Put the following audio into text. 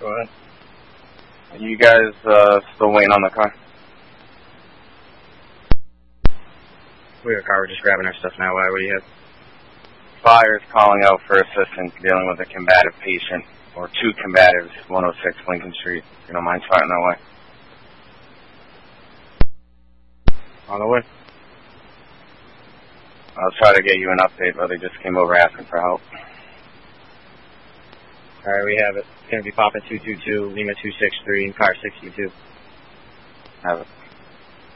Go ahead. Are you guys still waiting on the car? We have a car. We're just grabbing our stuff now. Why? What do you have? Fire's calling out for assistance dealing with a combative patient, or two combatives, 106 Lincoln Street. If you don't mind starting that way. On the way. I'll try to get you an update, but they just came over asking for help. All right, we have it. It's going to be Papa 222, Lima 263, and car 62. Have it.